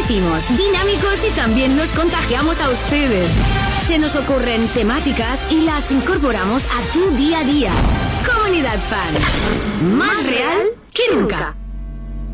decimos, dinámicos y también nos contagiamos a ustedes. Se nos ocurren temáticas y las incorporamos a tu día a día. Comunidad Fan. Más real que nunca.